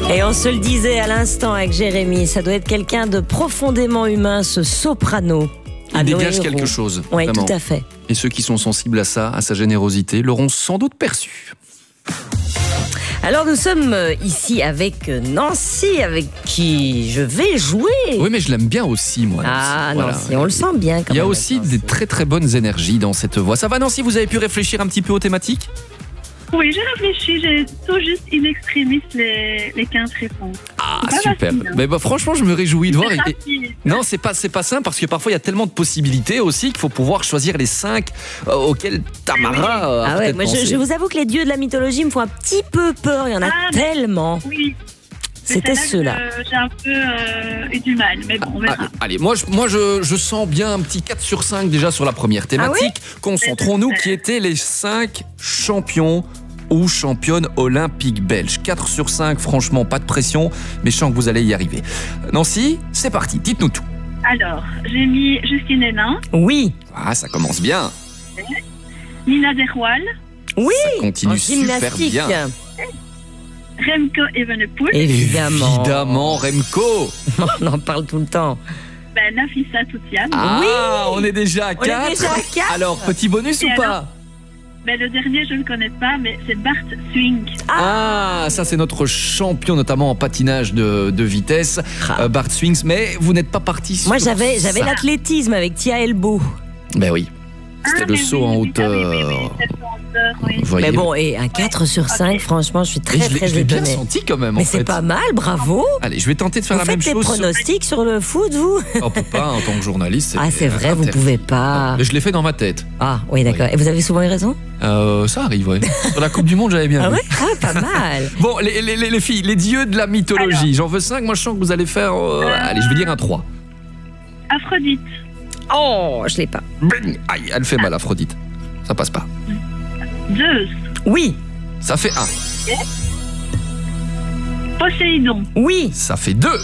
Et on se le disait à l'instant avec Jérémy, ça doit être quelqu'un de profondément humain, ce soprano. Il dégage quelque chose. Oui, vraiment. tout à fait. Et ceux qui sont sensibles à ça, à sa générosité, l'auront sans doute perçu. Alors nous sommes ici avec Nancy, avec qui je vais jouer. Oui, mais je l'aime bien aussi, moi. Ah, Voilà. Nancy, on le sent bien quand Il y a même, aussi Nancy. des très très bonnes énergies dans cette voix. Ça va, Nancy, vous avez pu réfléchir un petit peu aux thématiques? Oui, j'ai réfléchi, j'ai tout juste in extremis les 15 réponses. Ah, C'est pas super. facile, hein. Mais franchement, je me réjouis de voir. C'est Et- facile. Non, c'est pas simple parce que parfois il y a tellement de possibilités aussi qu'il faut pouvoir choisir les 5 auxquels Tamara a Ah ouais, peut-être moi pensé. je vous avoue que les dieux de la mythologie me font un petit peu peur, il y en a tellement. Oui. C'était C'est ceux-là. que J'ai un peu eu du mal, mais bon, on verra. Ah, allez, moi je sens bien un petit 4 sur 5 déjà sur la première thématique. Concentrons-nous qui étaient les 5 champions ou championnes olympiques belges. 4 sur 5, franchement, pas de pression, mais je sens que vous allez y arriver. Nancy, c'est parti, dites-nous tout. Alors, j'ai mis Justine Hénin, Oui, Ah, ça commence bien, Nina Derwal, oui, ça continue en super gymnastique. bien. Remco Evenepoel, Évidemment. Évidemment, Remco. On en parle tout le temps. Nafissa Toutian. Ah, Oui. on est déjà à On est 4. déjà à 4. Alors, petit bonus Et ou alors pas? Le dernier, je ne connais pas, mais c'est Bart Swing. Ah, ça c'est notre champion, notamment en patinage de vitesse, Bart Swings. Mais vous n'êtes pas parti sur Moi j'avais ça. l'athlétisme avec Tia Elbow. Ben oui, c'était le mais saut oui, en oui, hauteur. c'est le saut en hauteur, oui. Vous voyez. Mais bon, et un 4 sur 5, franchement, je suis Et très je très l'ai bien étonnée. senti quand même. Mais en c'est fait. pas mal, bravo. Allez, je vais tenter de faire Vous la même faites des chose. pronostics sur le foot, vous? On peut pas en tant que journaliste. Ah, c'est vrai, vous interdit. pouvez pas. Mais je l'ai fait dans ma tête. Ah, oui, d'accord. Et vous avez souvent eu raison? Ça arrive, ouais. Sur la Coupe du Monde, j'avais bien Ah vu. ouais? Ah, pas mal. Bon, les filles, les dieux de la mythologie. J'en veux 5. Moi, je sens que vous allez faire. Allez, je vais dire un 3. Aphrodite, Oh, je l'ai pas. Bing. Aïe, elle fait mal, Aphrodite. Ça passe pas. Zeus, Oui, Ça fait 1. Poséidon, oui, Ça fait 2.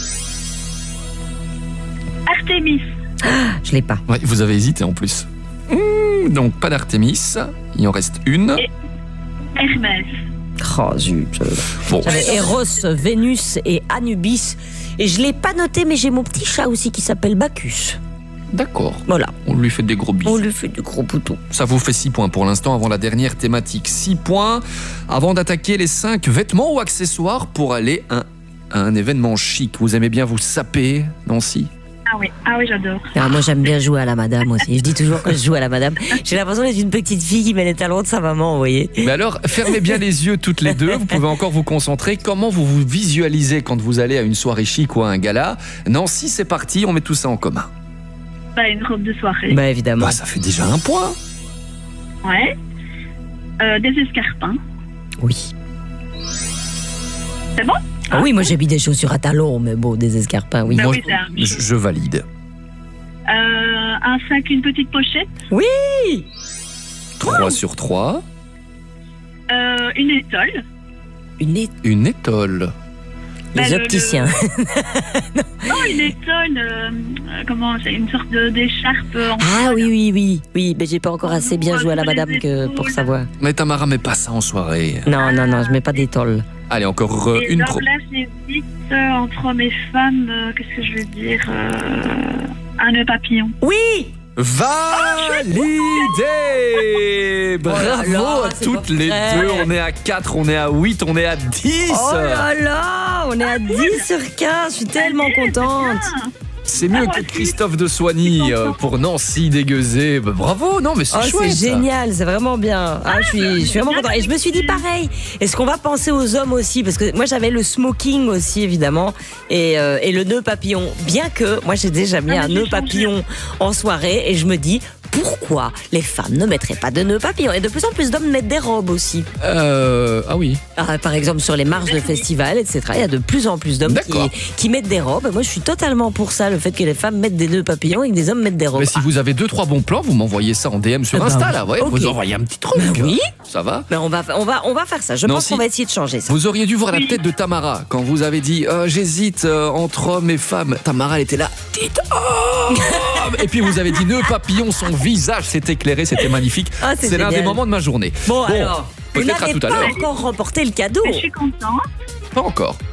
Artémis, je l'ai pas. Ouais, vous avez hésité en plus. Donc, pas d'Artémis. Il en reste une. Hermès. Oh, zut. Bon, J'avais Eros, Vénus et Anubis. Et je l'ai pas noté, mais j'ai mon petit chat aussi qui s'appelle Bacchus. d'accord. Voilà. On lui fait des gros bisous. On lui fait du gros bouton. Ça vous fait 6 points pour l'instant avant la dernière thématique. 6 points avant d'attaquer les 5 vêtements ou accessoires pour aller à un événement chic. Vous aimez bien vous saper, Nancy? Ah oui, j'adore. Ah, moi, j'aime bien jouer à la madame aussi. Je dis toujours que je joue à la madame. J'ai l'impression d'être une petite fille qui met les talons de sa maman, vous voyez. Mais alors, fermez bien les yeux toutes les deux. Vous pouvez encore vous concentrer. Comment vous vous visualisez quand vous allez à une soirée chic ou à un gala? Nancy, c'est parti. On met tout ça en commun. Une robe de soirée. Bah, évidemment. Bah, ça fait déjà un point. Ouais. Des escarpins. Oui. C'est bon? Ah oui, moi, j'ai mis des chaussures à talons, mais bon, des escarpins, oui. Bah Moi, oui, c'est un oui. je valide. Un sac, une petite pochette. 3 sur 3. Une étole. Une étole. Les le- opticiens. Non, une étole. Comment? C'est une sorte d'écharpe. Ah oui. Oui, mais j'ai pas encore assez bien joué à la madame que pour savoir. Mais Tamara, met pas ça en soirée. Non, je mets pas d'étole. Allez, encore Et une donc pro. là, j'hésite entre hommes et femmes. Qu'est-ce que je vais dire? Un nœud papillon. Oui! Validé! Bravo Oh là là, à c'est toutes pas les vrai. deux. On est à 4, on est à 8, on est à 10. Oh là là! On est à 10 sur 15, je suis tellement contente. C'est mieux que Christophe de Soigny pour Nancy Dégueusé. Bah, bravo, non mais c'est Oh, chouette. c'est ça. génial, c'est vraiment bien. Je suis vraiment contente. Et je me suis dit pareil. Est-ce qu'on va penser aux hommes aussi? Parce que moi j'avais le smoking aussi évidemment et le nœud papillon. Bien que moi j'ai déjà mis un nœud papillon en soirée et je me dis pourquoi les femmes ne mettraient pas de nœud papillon? Et de plus en plus d'hommes mettent des robes aussi. Ah oui. Par exemple sur les marches de festival, etc. Il y a de plus en plus d'hommes D'accord. qui mettent des robes. Et moi je suis totalement pour ça, le fait que les femmes mettent des nœuds papillons et que des hommes mettent des robes. Mais si vous avez 2-3 bons plans, vous m'envoyez ça en DM sur bah Insta oui. là. Ouais, Ok. Vous envoyez un petit truc. oui. Ça va? Mais on va faire ça. Je Non, pense si. qu'on va essayer de changer ça. Vous auriez dû voir la tête de Tamara quand vous avez dit j'hésite entre hommes et femmes. Tamara, elle était là. Dites homme. Et puis vous avez dit nœud papillon, son visage s'est éclairé, c'était magnifique. Ah, c'est c'est l'un des génial. moments de ma journée. Bon alors, vous peut-être à n'avez tout à pas l'heure. encore remporté le cadeau. Je suis contente. Pas encore.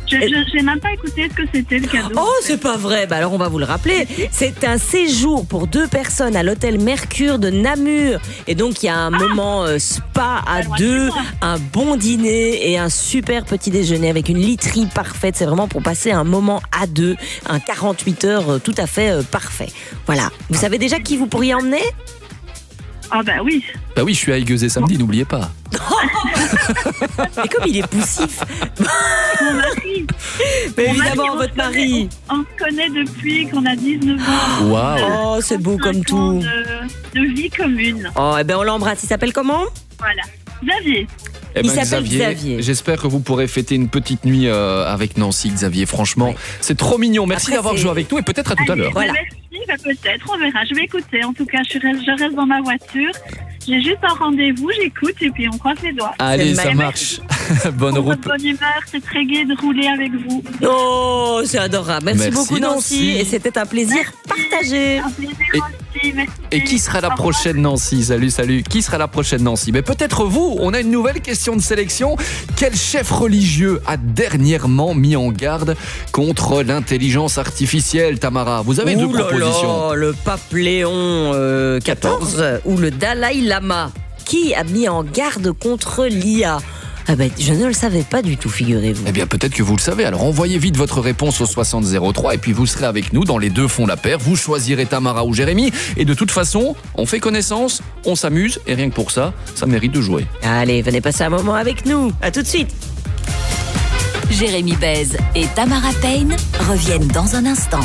J'ai même pas écouté ce que c'était le cadeau. Oh, c'est pas vrai. Bah alors on va vous le rappeler. C'est un séjour pour 2 personnes à l'hôtel Mercure de Namur. Et donc il y a un moment spa à 2, un bon dîner et un super petit déjeuner avec une literie parfaite. C'est vraiment pour passer un moment à 2, un 48 heures tout à fait parfait. Voilà. Vous savez déjà qui vous pourriez emmener ? Ah bah oui. Bah oui, je suis à Aiguezé samedi, n'oubliez pas. Et comme il est poussif. Mon mari. Mais Mon évidemment, mari, votre mari. On se connaît depuis qu'on a 19 ans. Waouh. Oh, c'est beau comme 35 ans tout. de vie commune. Oh, eh ben on l'embrasse. Il s'appelle comment ? Voilà. Xavier. Eh Il ben, s'appelle Xavier. J'espère que vous pourrez fêter une petite nuit avec Nancy, Xavier. Franchement, c'est trop mignon. Merci Après, d'avoir c'est- joué avec nous et peut-être à tout à Allez, l'heure. Voilà. Merci, bah peut-être, on verra. Je vais écouter. En tout cas, je reste dans ma voiture. J'ai juste un rendez-vous, j'écoute et puis on croise les doigts. Allez, C'est ça magnifique. marche. Bonne Pour route. votre bonne humeur, c'est très gai de rouler avec vous. Oh, c'est adorable. Merci Merci, beaucoup Nancy. Nancy. Et c'était un plaisir partagé. Un plaisir Et- aussi, merci. Et qui sera la Au revoir. prochaine Nancy? Salut. Qui sera la prochaine Nancy? Mais peut-être vous. On a une nouvelle question de sélection. Quel chef religieux a dernièrement mis en garde contre l'intelligence artificielle, Tamara? Vous avez 2 Ouh là propositions. là, le pape Léon XIV ou le Dalai Lama. Qui a mis en garde contre l'IA? Ah ben, je ne le savais pas du tout, figurez-vous. Eh bien, peut-être que vous le savez. Alors, envoyez vite votre réponse au 6003 et puis vous serez avec nous. Dans les 2 font la paire. Vous choisirez Tamara ou Jérémy. Et de toute façon, on fait connaissance, on s'amuse. Et rien que pour ça, ça mérite de jouer. Allez, venez passer un moment avec nous. À tout de suite. Jérémy Bèze et Tamara Payne reviennent dans un instant.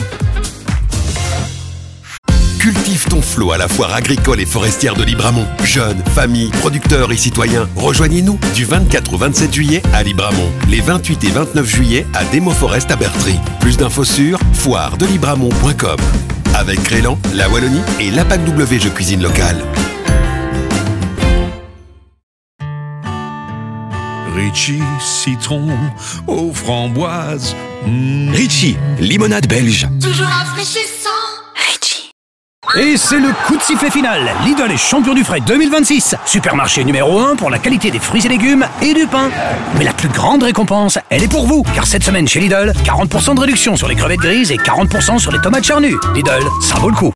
Cultive ton flot à la foire agricole et forestière de Libramont. Jeunes, familles, producteurs et citoyens, rejoignez-nous du 24 au 27 juillet à Libramont. Les 28 et 29 juillet à Demo Forest à Bertry. Plus d'infos sur foiredelibramont.com. Avec Crélan, la Wallonie et l'APAC W Jeux Cuisine Locale. Richie, citron aux framboises. Richie, limonade belge. Toujours rafraîchissant. Et c'est le coup de sifflet final. Lidl est champion du frais 2026. Supermarché numéro 1 pour la qualité des fruits et légumes et du pain. Mais la plus grande récompense, elle est pour vous. Car cette semaine chez Lidl, 40% de réduction sur les crevettes grises et 40% sur les tomates charnues. Lidl, ça vaut le coup.